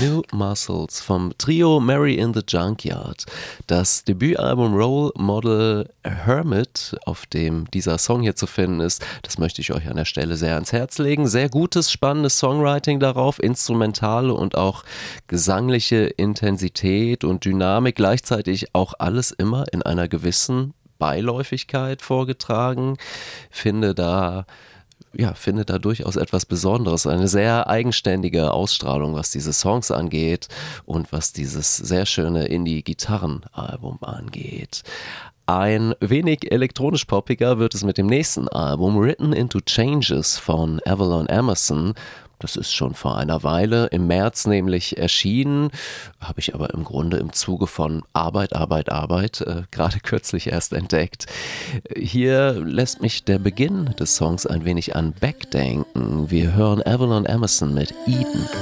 New Muscles vom Trio Mary in the Junkyard. Das Debütalbum Role Model Hermit, auf dem dieser Song hier zu finden ist, das möchte ich euch an der Stelle sehr ans Herz legen. Sehr gutes, spannendes Songwriting darauf, instrumentale und auch gesangliche Intensität und Dynamik, gleichzeitig auch alles immer in einer gewissen Beiläufigkeit vorgetragen. Finde da durchaus etwas Besonderes, eine sehr eigenständige Ausstrahlung, was diese Songs angeht und was dieses sehr schöne Indie-Gitarrenalbum angeht. Ein wenig elektronisch-poppiger wird es mit dem nächsten Album, Written into Changes von Avalon Emerson. Das ist schon vor einer Weile, im März nämlich erschienen, habe ich aber im Grunde im Zuge von Arbeit, gerade kürzlich erst entdeckt. Hier lässt mich der Beginn des Songs ein wenig an Beck denken. Wir hören Avalon Emerson mit Eden.